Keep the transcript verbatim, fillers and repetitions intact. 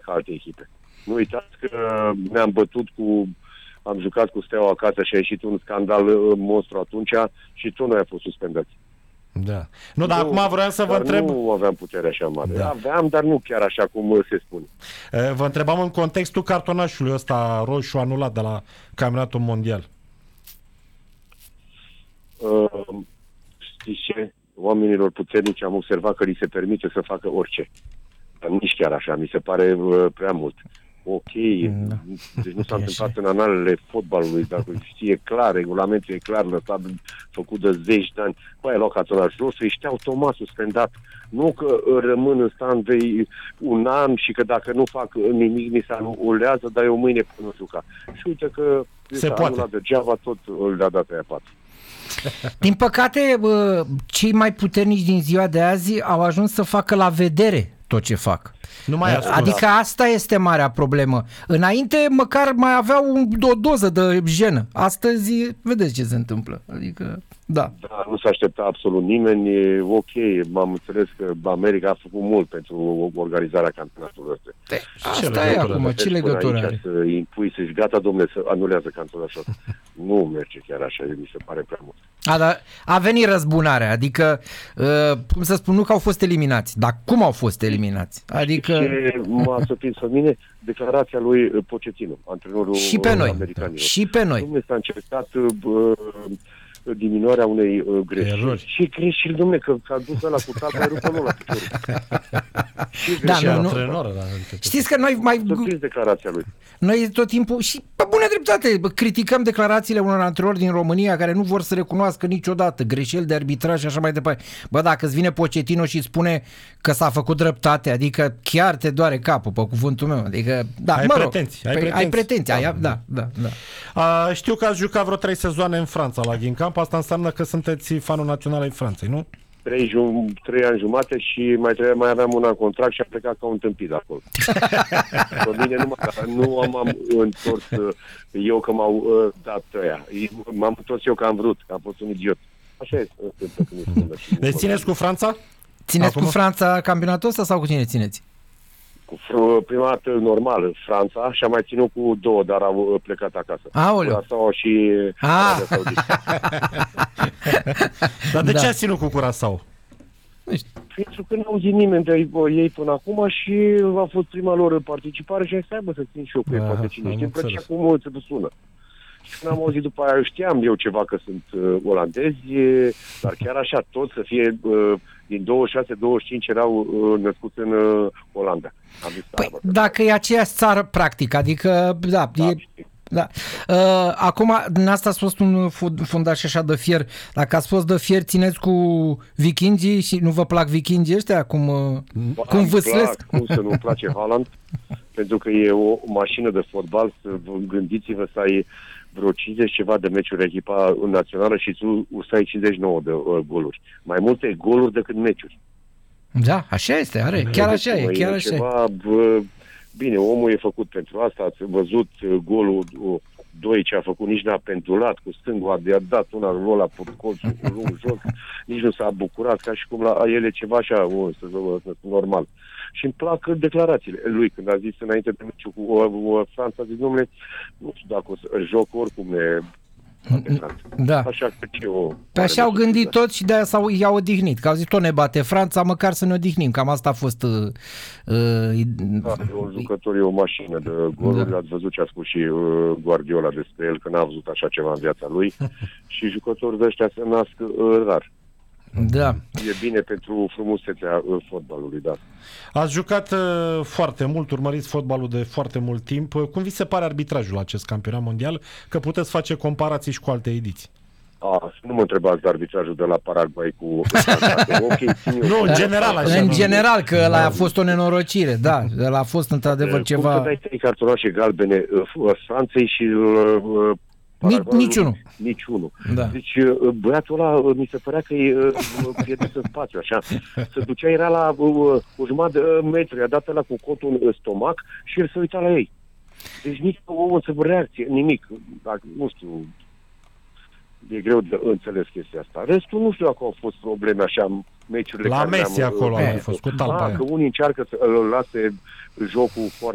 ca alte echipe. Nu uitați că ne-am bătut cu... Am jucat cu Steaua acasă și a ieșit un scandal monstru atunci și tot noi am fost suspendați. Da. Nu, dar nu, acum vreau să vă întreb... Nu aveam putere așa mare. Da. Aveam, dar nu chiar așa cum se spune. Vă întrebam în contextul cartonașului ăsta roșu anulat de la Campionatul Mondial. Uh, știți ce? Oamenilor puternici am observat că li se permite să facă orice. Dar nici chiar așa, mi se pare uh, prea mult. Ok, da. Deci nu s-a întâmplat în analele fotbalului, dar știe clar, regulamentul e clar, lăsat, făcut de zeci de ani. Păi, luat cartonaș roșu, ești automat suspendat. Nu că rămân în stand de un an și că dacă nu fac nimic, mi se anulează, dar eu mâine până nu juca. Și uite că se poate. Degeaba tot le-a dat aia pat. Din păcate, cei mai puternici din ziua de azi au ajuns să facă la vedere tot ce fac. Nu mai adică asta este marea problemă. Înainte măcar mai aveau o doză de jenă. Astăzi vedeți ce se întâmplă. Adică, da. Da, nu s-a așteptat absolut nimeni. E ok, m-am înțeles că America a făcut mult pentru organizarea campionatului ăsta. Asta e acum, ce legătură are? Să impui, să-și gata, domnule, să anulează campionatul ăsta. Nu merge chiar așa, mi se pare prea mult. A, dar a venit răzbunarea, adică, uh, cum să spun, nu că au fost eliminați, dar cum au fost eliminați? Adică... Ce m-a surprins pe mine? Declarația lui Pochettino, antrenorul și pe noi, americanilor. Și pe noi. Dom'le, s-a încercat uh, diminuarea unei uh, greșeli. Și greșeli, dom'le, că a dus ăla cu tata, a rupt ăla la piciorul. Da, nu, nu. Știți că noi mai... Surprins declarația lui. Noi tot timpul, și pe bună dreptate, criticăm declarațiile unor antrenori din România care nu vor să recunoască niciodată greșeli de arbitraj și așa mai departe. Bă, dacă îți vine Pochettino și spune că s-a făcut dreptate, adică chiar te doare capul, pe cuvântul meu. Adică, da, ai mă rog, pretenții. Ai păi, pretenții. Ai pretenții ai, da, da, da. A, știu că ați jucat vreo trei sezoane în Franța la Guingamp, asta înseamnă că sunteți fanul național al Franței, nu? Trei, jum, trei ani jumate și mai, trebuie, mai aveam un an contract și am plecat ca un tâmpit acolo. Pe mine nu, nu am, am întors eu că m-au uh, dat ăia. M-am întors eu că am vrut, că am fost un idiot. Așa este. Deci țineți cu Franța? Țineți Acum? cu Franța campionatul ăsta sau cu cine țineți? Cu prima dată normal, Franța, și am mai ținut cu două, dar au plecat acasă. Aoleu. Curaçao și Arabia Saudită. Dar de da. ce ați ținut cu Curaçao? Pentru că n-au auzit nimeni de ei până acum și a fost prima lor participare și să aibă să țin și eu cu ei, poate cine știe. Îmi plăcea cum se sună. Și când am auzit după aia, știam eu ceva că sunt uh, olandezi, dar chiar așa, tot să fie uh, din douăzeci și șase douăzeci și cinci erau uh, născuți în uh, Olanda. Am zis, păi, dacă e aceeași țară, practic, adică, da, da e... Da. Uh, acum, dumneavoastră ați fost un fundaș așa de fier. Dacă ați fost de fier, țineți cu vikingii și nu vă plac vikingii ăștia? Cum, uh, cum vâslesc? Cum să nu-mi place Haaland? Pentru că e o mașină de fotbal. Gândiți-vă să ai vreo cincizeci ceva de meciuri echipa națională și tu să ai cincizeci și nouă de uh, goluri. Mai multe goluri decât meciuri. Da, așa este, are. Chiar așa e, chiar așa ceva, bă, bine, omul e făcut pentru asta. Ați văzut golul doi ce a făcut, nici n-a pendulat cu stângul, a dat una lui la colțul lung jos, nici nu s-a bucurat, ca și cum la el e ceva așa, o, să vă, normal. Și îmi plac declarațiile lui, când a zis înainte de meciul cu o, o, Franța, a zis, dom'le, nu știu dacă o să joc, oricum e... Da. Așa că ce o... Pe așa au gândit toți și de-aia s-au, i-au odihnit. Că au zis, tot ne bate Franța, măcar să ne odihnim. Cam asta a fost... Uh, uh, da, e un jucător, e o mașină de goluri. Da. Ați văzut ce a spus și uh, Guardiola despre el, că n-a văzut așa ceva în viața lui. Și jucători de ăștia se nasc uh, rar. Da. E bine pentru frumusețea uh, fotbalului, da. Ați jucat uh, foarte mult, urmăriți fotbalul de foarte mult timp. Cum vi se pare arbitrajul la acest campionat mondial? Că puteți face comparații și cu alte ediții. A, nu mă întrebați de arbitrajul de la Paraguay cu... okay, nu, în general așa. În general, că ăla a fost o nenorocire, da. Ăla a fost într-adevăr ceva... Cum să dai trei cartonașe galbene uh, Franței și... Uh, Niciunul. Niciunul. Da. Deci băiatul ăla mi se părea că e pierdut în spațiu, așa. Se ducea, era la uh, o jumătate de metru, i-a dat ăla cu cotul în stomac și el se uita la ei. Deci nici o să reacție, nimic. Dacă, nu știu, e greu de înțeles chestia asta. Restul nu știu dacă au fost probleme așa, meciurile la care Messi acolo uh, a fost cu talpa aia. Că unii încearcă să îl lase jocul foarte